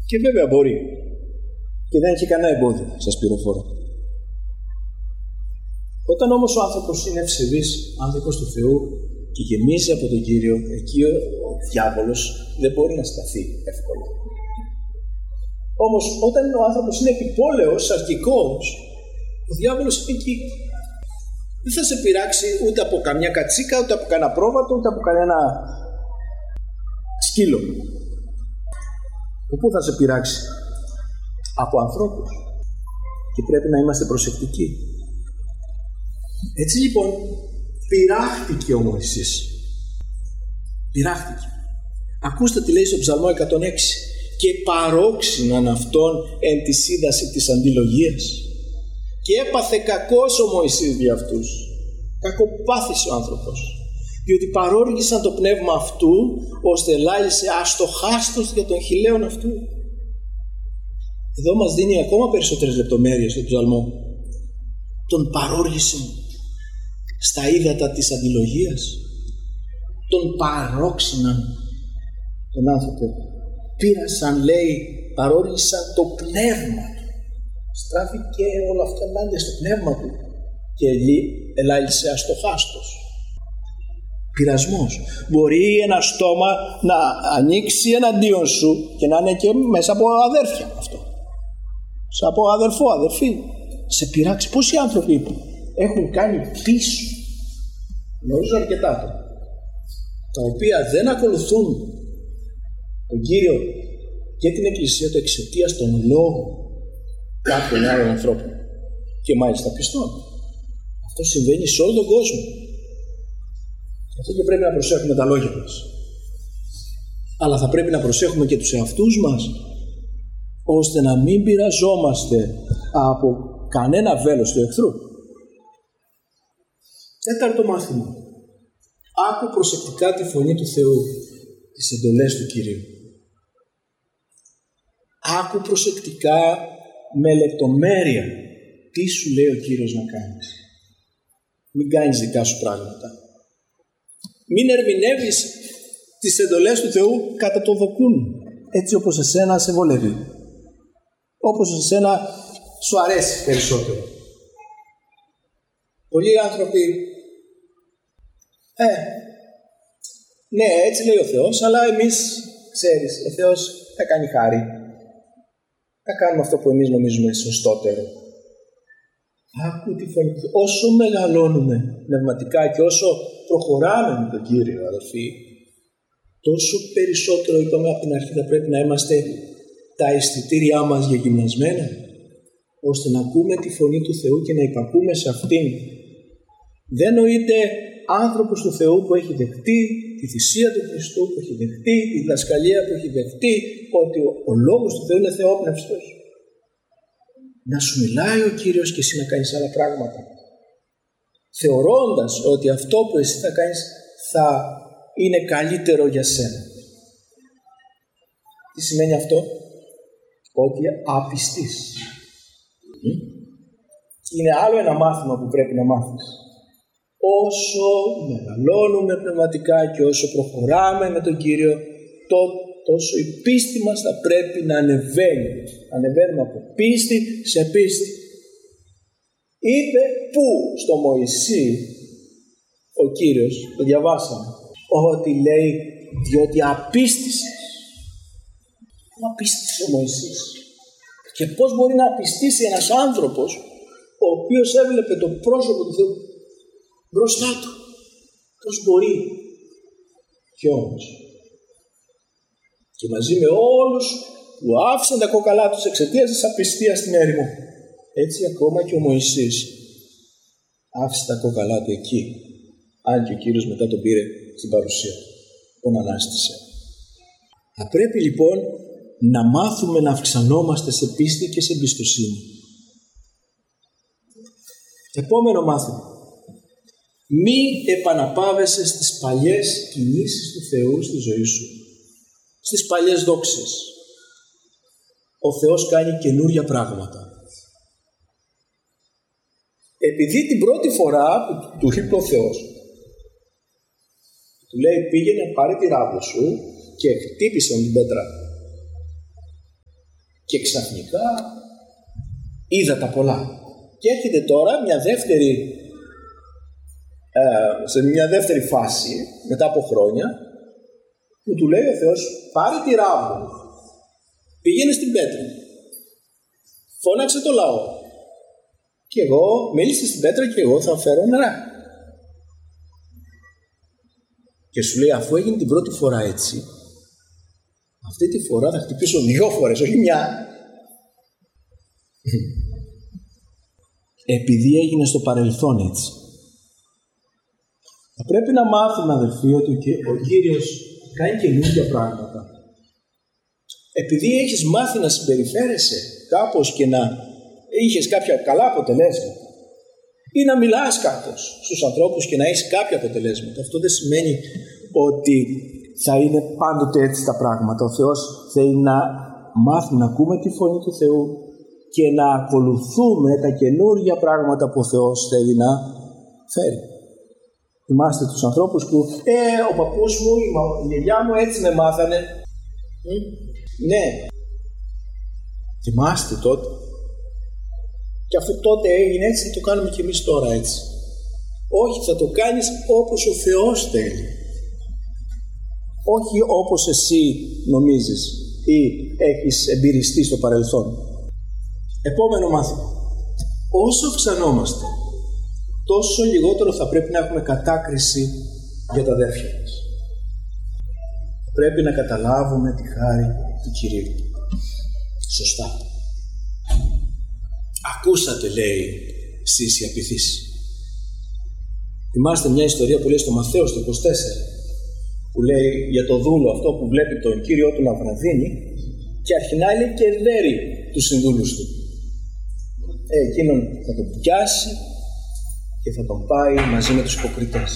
Και βέβαια μπορεί. Και δεν έχει κανένα εμπόδιο, σας πληροφορώ. Όταν όμως ο άνθρωπος είναι ευσεβής, άνθρωπος του Θεού και γεμίζει από τον Κύριο, εκεί ο διάβολος δεν μπορεί να σταθεί εύκολα. Όμως όταν ο άνθρωπος είναι επιπόλαιος, αρχικός, ο διάβολος είναι εκεί. Δεν θα σε πειράξει ούτε από καμιά κατσίκα, ούτε από κανένα πρόβατο, ούτε από κανένα σκύλο. Πού θα σε πειράξει? Από ανθρώπους. Και πρέπει να είμαστε προσεκτικοί. Έτσι λοιπόν πειράχτηκε ο Μωυσής. Πειράχτηκε. Ακούστε τι λέει στο Ψαλμό 106. Και παρόξυναν αυτόν εν τη σύνταση της αντιλογίας. Και έπαθε κακός ο Μωυσής για αυτούς. Κακοπάθησε ο άνθρωπος. Διότι παρόργησαν το πνεύμα αυτού, ώστε λάλησε αστοχάστος για τον χιλέον αυτού. Εδώ μας δίνει ακόμα περισσότερες λεπτομέρειες στο Ψαλμό. Τον παρόργησαν στα ύδατα της αντιλογίας. Τον παρόξυναν τον άνθρωπο. Πήρασαν, λέει, παρόργησαν το πνεύμα του. Στράφηκε όλο αυτό ενάντια στο πνεύμα του. Και ελάλησε αστοχάστος. Πειρασμός. Μπορεί ένα στόμα να ανοίξει εναντίον σου και να είναι και μέσα από αδέρφια αυτό. Σαν από αδερφό, αδερφή. Σε πειράξει. Πόσοι άνθρωποι έχουν κάνει πίσω, γνωρίζω αρκετά άτομα, τα οποία δεν ακολουθούν τον Κύριο και την Εκκλησία του εξαιτίας των λόγων κάποιων άλλων ανθρώπων και μάλιστα πιστών. Αυτό συμβαίνει σε όλο τον κόσμο. Αυτό και πρέπει να προσέχουμε τα λόγια μας. Αλλά θα πρέπει να προσέχουμε και τους εαυτούς μας, ώστε να μην πειραζόμαστε από κανένα βέλος του εχθρού. Τέταρτο μάθημα. Άκου προσεκτικά τη φωνή του Θεού, τις εντολές του Κυρίου. Άκου προσεκτικά με λεπτομέρεια τι σου λέει ο Κύριος να κάνεις. Μην κάνεις δικά σου πράγματα. Μην ερμηνεύεις τις εντολές του Θεού κατά το δοκούν, έτσι όπως εσένα σε βολεύει, όπως εσένα σου αρέσει περισσότερο. Πολλοί άνθρωποι ναι, έτσι λέει ο Θεός, αλλά εμείς, ξέρεις, ο Θεός θα κάνει χάρη. Θα κάνουμε αυτό που εμείς νομίζουμε σωστότερο. Άκου τη φωνή. Όσο μεγαλώνουμε πνευματικά και όσο προχωράμε με τον Κύριο, αδελφοί, τόσο περισσότερο, είπαμε από την αρχή, θα πρέπει να είμαστε τα αισθητήριά μας γεγυμνασμένα, ώστε να ακούμε τη φωνή του Θεού και να υπακούμε σε αυτήν. Δεν νοείται άνθρωπος του Θεού που έχει δεχτεί τη θυσία του Χριστού, που έχει δεχτεί τη διδασκαλία, που έχει δεχτεί ότι ο λόγος του Θεού είναι θεόπνευστος. Να σου μιλάει ο Κύριος και εσύ να κάνεις άλλα πράγματα, θεωρώντας ότι αυτό που εσύ θα κάνεις θα είναι καλύτερο για σένα. Τι σημαίνει αυτό? Ότι απιστείς. Είναι άλλο ένα μάθημα που πρέπει να μάθεις. Όσο μεγαλώνουμε πνευματικά και όσο προχωράμε με τον Κύριο, τόσο η πίστη μας θα πρέπει να ανεβαίνει. Ανεβαίνουμε από πίστη σε πίστη. Είπε πού στο Μωυσή ο Κύριος, το διαβάσαμε, ότι λέει διότι απίστησες. Πού απίστησε ο Μωυσής? Και πώς μπορεί να απιστήσει ένας άνθρωπος ο οποίος έβλεπε το πρόσωπο του Θεού μπροστά του? Πώς μπορεί? Κι όμως, και μαζί με όλους που άφησαν τα κόκαλά τους εξαιτίας της απιστίας στην έρημο, έτσι ακόμα και ο Μωυσής άφησε τα κόκαλά του εκεί, αν και ο Κύριος μετά τον πήρε στην παρουσία, τον ανάστησε. Θα πρέπει λοιπόν να μάθουμε να αυξανόμαστε σε πίστη και σε εμπιστοσύνη. Επόμενο μάθημα. Μη επαναπάβεσαι στις παλιές κινήσεις του Θεού στη ζωή σου. Στις παλιές δόξες. Ο Θεός κάνει καινούρια πράγματα. Επειδή την πρώτη φορά που του είπε ο Θεός, του λέει πήγαινε πάρε τη ράβδο σου και χτύπησε την πέτρα. Και ξαφνικά είδα τα πολλά. Και έρχεται τώρα σε μια δεύτερη φάση, μετά από χρόνια, που του λέει ο Θεός, πάρε τη ράβδο, πήγαινε στην πέτρα, φώναξε το λαό και εγώ μίλησε στην πέτρα και εγώ θα φέρω νερά. Και σου λέει, αφού έγινε την πρώτη φορά έτσι, αυτή τη φορά θα χτυπήσω 2 φορές, όχι μια. Επειδή έγινε στο παρελθόν έτσι. Θα πρέπει να μάθουμε, αδελφοί, ότι ο Κύριος κάνει καινούργια πράγματα. Επειδή έχεις μάθει να συμπεριφέρεσαι κάπως και να είχες κάποια καλά αποτελέσματα ή να μιλάς κάπως στους ανθρώπους και να έχεις κάποια αποτελέσματα, αυτό δεν σημαίνει ότι θα είναι πάντοτε έτσι τα πράγματα. Ο Θεός θέλει να μάθουμε να ακούμε τη φωνή του Θεού και να ακολουθούμε τα καινούργια πράγματα που ο Θεός θέλει να φέρει. Θυμάστε τους ανθρώπους που ο παππούς μου, η γιαγιά μου έτσι με μάθανε. Ναι. Θυμάστε τότε. Και αφού τότε έγινε έτσι, θα το κάνουμε και εμείς τώρα έτσι. Όχι, θα το κάνεις όπως ο Θεός θέλει. Όχι όπως εσύ νομίζεις ή έχεις εμπειριστεί στο παρελθόν. Επόμενο μάθημα. Όσο αυξανόμαστε, τόσο λιγότερο θα πρέπει να έχουμε κατάκριση για τα αδέρφια μας. Πρέπει να καταλάβουμε τη χάρη του Κυρίου. Σωστά. Ακούσατε, λέει, εσείς οι απειθείς. Θυμάστε μια ιστορία που λέει στο Μαθαίο στο 24, που λέει για το δούλο αυτό που βλέπει τον Κύριό του να βραδύνει και αρχινά λέει και δέρει τους συνδούλους του. Εκείνον θα τον πιάσει και θα τον πάει μαζί με τους υποκριτές.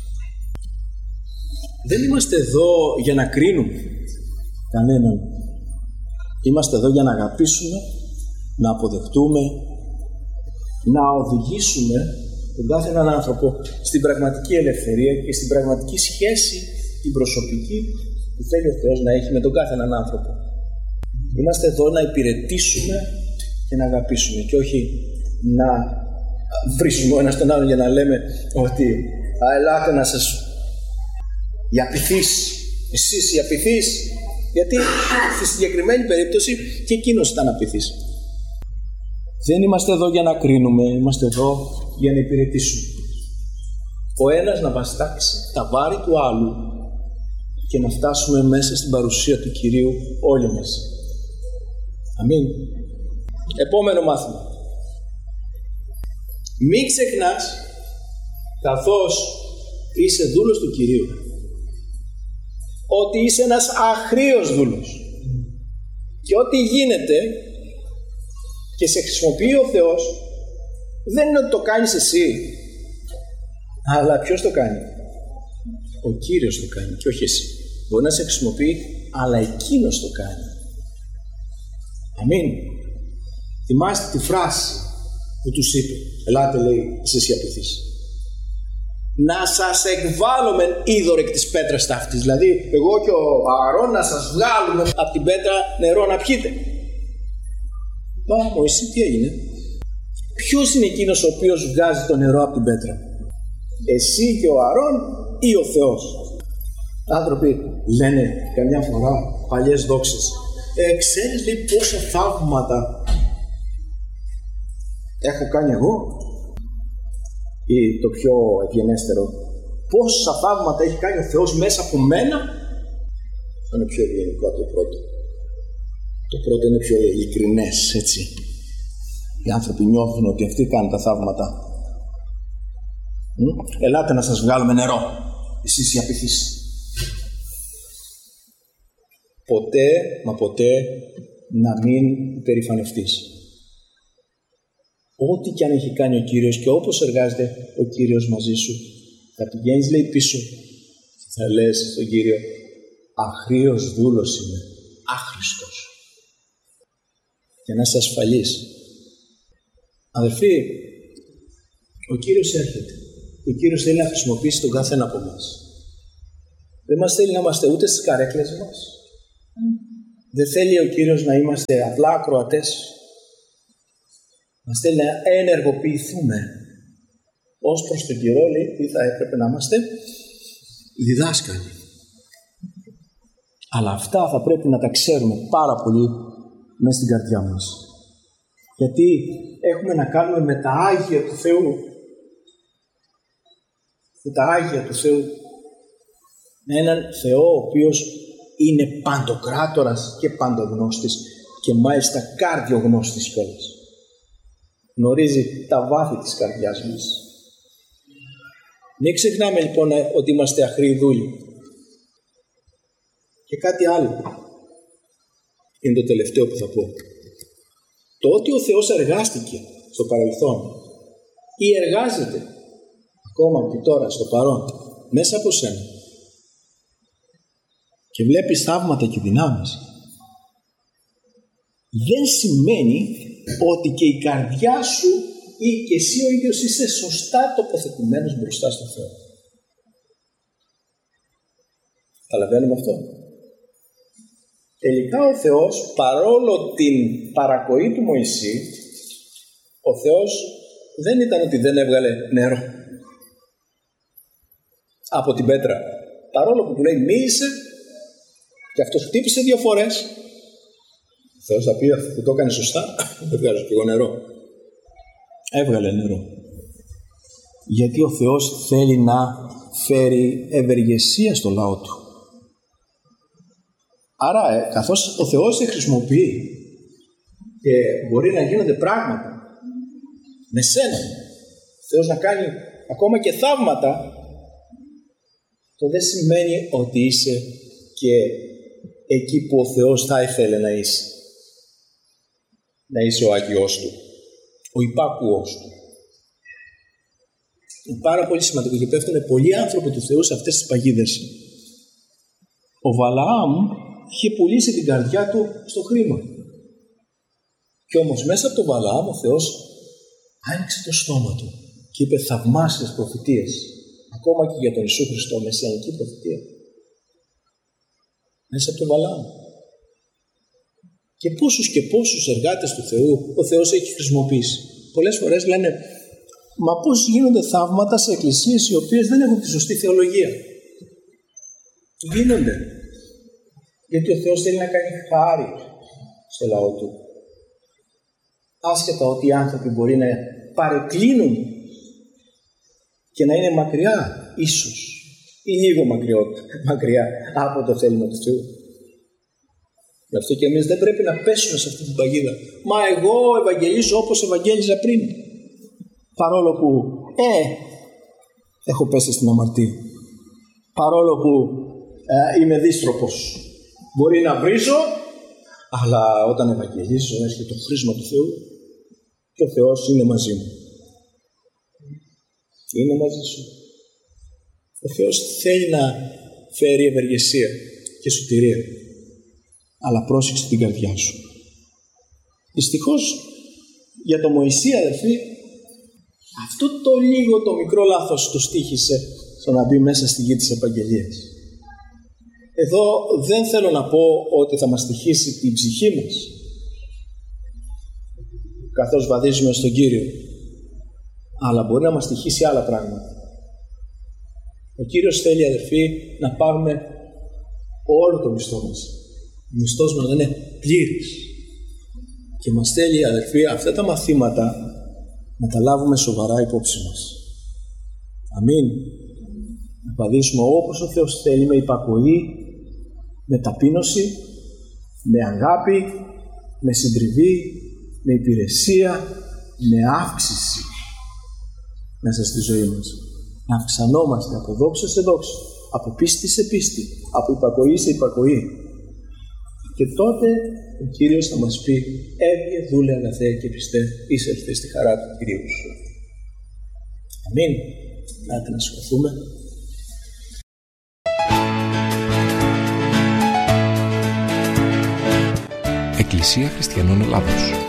Δεν είμαστε εδώ για να κρίνουμε κανέναν. Είμαστε εδώ για να αγαπήσουμε, να αποδεχτούμε, να οδηγήσουμε τον κάθε έναν άνθρωπο στην πραγματική ελευθερία και στην πραγματική σχέση, την προσωπική που θέλει ο Θεός να έχει με τον κάθε έναν άνθρωπο. Είμαστε εδώ να υπηρετήσουμε και να αγαπήσουμε και όχι να βρίσουμε ο ένας τον άλλον για να λέμε ότι ελάτε να σας οι απειθείς, εσείς οι απειθείς, γιατί στη συγκεκριμένη περίπτωση και εκείνος ήταν απειθής. Δεν είμαστε εδώ για να κρίνουμε, είμαστε εδώ για να υπηρετήσουμε. Ο ένας να βαστάξει τα βάρη του άλλου και να φτάσουμε μέσα στην παρουσία του Κυρίου όλοι μας. Αμήν. Επόμενο μάθημα. Μην ξεχνάς, καθώς είσαι δούλος του Κυρίου, ότι είσαι ένας αχρήος δούλος. Και ό,τι γίνεται και σε χρησιμοποιεί ο Θεός, δεν είναι ότι το κάνεις εσύ, αλλά ποιος το κάνει? Ο Κύριος το κάνει και όχι εσύ. Μπορεί να σε χρησιμοποιεί, αλλά εκείνος το κάνει. Αμήν. Θυμάστε τη φράση που τους είπε. Ελάτε, λέει, εσείς οι απειθείς. Να σας εκβάλλομεν είδωρ εκ της πέτρας ταύτης. Δηλαδή, εγώ και ο Ααρών να σας βγάλουμε από την πέτρα νερό να πιείτε. Μωυσή, τι έγινε? Ποιος είναι εκείνος ο οποίος βγάζει το νερό από την πέτρα? Εσύ και ο Ααρών ή ο Θεός? Άνθρωποι λένε καμιά φορά παλιές δόξες. Ξέρεις, λέει, πόσα θαύματα έχω κάνει εγώ? Ή το πιο ευγενέστερο, πόσα θαύματα έχει κάνει ο Θεός μέσα από μένα? Αυτό είναι πιο ευγενικό το πρώτο. Το πρώτο είναι πιο ειλικρινές, έτσι. Οι άνθρωποι νιώθουν ότι αυτοί κάνουν τα θαύματα. Ελάτε να σας βγάλουμε νερό, εσείς οι απειθείς. Ποτέ, μα ποτέ, να μην υπερηφανευτείς. Ό,τι και αν έχει κάνει ο Κύριος και όπως εργάζεται ο Κύριος μαζί σου, θα πηγαίνεις, λέει, πίσω και θα λες στον Κύριο, αχρήος δούλος είμαι, άχρηστος. Και να είσαι ασφαλής. Αδελφοί, ο Κύριος έρχεται. Ο Κύριος θέλει να χρησιμοποιήσει τον κάθε ένα από εμάς. Δεν μας θέλει να είμαστε ούτε στις καρέκλες μας, Δεν θέλει ο Κύριος να είμαστε απλά ακροατές. Μας θέλει να ενεργοποιηθούμε. Ως προς τον καιρό, λέει, τι θα έπρεπε να είμαστε? Διδάσκαλοι. Αλλά αυτά θα πρέπει να τα ξέρουμε πάρα πολύ μέσα στην καρδιά μας. Γιατί έχουμε να κάνουμε με τα Άγια του Θεού. Με τα Άγια του Θεού. Με έναν Θεό ο οποίος είναι παντοκράτορας και παντογνώστης και μάλιστα καρδιογνώστης κιόλας. Γνωρίζει τα βάθη της καρδιάς μας. Μην ξεχνάμε λοιπόν ότι είμαστε αχροί δούλοι. Και κάτι άλλο είναι το τελευταίο που θα πω. Το ότι ο Θεός εργάστηκε στο παρελθόν ή εργάζεται ακόμα και τώρα στο παρόν μέσα από σένα και βλέπεις θαύματα και δυνάμεις, δεν σημαίνει ότι και η καρδιά σου ή και εσύ ο ίδιος είσαι σωστά τοποθετημένος μπροστά στον Θεό. Καταλαβαίνουμε αυτό? Τελικά ο Θεός, παρόλο την παρακοή του Μωυσή, ο Θεός δεν ήταν ότι δεν έβγαλε νερό από την πέτρα. Παρόλο που του λέει μοίησε και αυτός χτύπησε 2 φορές, ο Θεός θα πει αυτό που το έκανε σωστά, δεν βγάζω και εγώ νερό. Έβγαλε νερό. Γιατί ο Θεός θέλει να φέρει ευεργεσία στο λαό του. Άρα καθώς ο Θεός σε χρησιμοποιεί και μπορεί να γίνονται πράγματα με σένα, ο Θεός να κάνει ακόμα και θαύματα, το δεν σημαίνει ότι είσαι και εκεί που ο Θεός θα ήθελε να είσαι. Να είσαι ο Άγιος Του, ο υπάκουος Του. Είναι πάρα πολύ σημαντικό και πέφτουν πολλοί άνθρωποι του Θεού σε αυτές τις παγίδες. Ο Βαλαάμ είχε πουλήσει την καρδιά του στο χρήμα. Και όμως μέσα από τον Βαλαάμ ο Θεός άνοιξε το στόμα του και είπε θαυμάσιες προφητείες. Ακόμα και για τον Ιησού Χριστό, μεσιανική προφητεία. Μέσα από τον Βαλαάμ. Και πόσους εργάτες του Θεού ο Θεός έχει χρησιμοποιήσει. Πολλές φορές λένε, μα πώς γίνονται θαύματα σε εκκλησίες οι οποίες δεν έχουν τη σωστή θεολογία? Γίνονται. Γιατί ο Θεός θέλει να κάνει χάρη στο λαό του. Άσχετα ότι οι άνθρωποι μπορεί να παρεκκλίνουν και να είναι μακριά, ίσως, ή λίγο μακριά από το θέλημα του Θεού. Γι' αυτό και εμείς δεν πρέπει να πέσουμε σε αυτή την παγίδα. Μα εγώ ευαγγελίζω όπως ευαγγέλιζα πριν. Παρόλο που, έχω πέσει στην αμαρτία. Παρόλο που είμαι δύστροπος. Μπορεί να βρίζω, αλλά όταν ευαγγελίζω έρχεται το χρήσμα του Θεού και ο Θεός είναι μαζί μου. Είναι μαζί σου. Ο Θεός θέλει να φέρει ευεργεσία και σωτηρία. Αλλά πρόσεξε την καρδιά σου. Δυστυχώς για το Μωυσή, αδελφοί, αυτό το λίγο το μικρό λάθος το στοίχησε στο να μπει μέσα στη γη της επαγγελίας. Εδώ δεν θέλω να πω ότι θα μας στοιχήσει την ψυχή μας καθώς βαδίζουμε στον Κύριο, αλλά μπορεί να μας στοιχήσει άλλα πράγματα. Ο Κύριος θέλει, αδελφοί, να πάρουμε όλο το μισθό μας. Ο μισθός μας να είναι πλήρης. Και μας θέλει, αδελφοί, αυτά τα μαθήματα να τα λάβουμε σοβαρά υπόψη μας. Αμήν. Να παδίσουμε όπως ο Θεός θέλει, με υπακοή, με ταπείνωση, με αγάπη, με συντριβή, με υπηρεσία, με αύξηση μέσα στη ζωή μας. Να αυξανόμαστε από δόξα σε δόξα, από πίστη σε πίστη, από υπακοή σε υπακοή. Και τότε ο Κύριος θα μας πει, έβγε δούλε αγαθέ και πιστέ, εισέλθε στη χαρά του Κυρίου σου. Αμήν. Άτε να σηκωθούμε. Εκκλησία Χριστιανών Ελλάδος.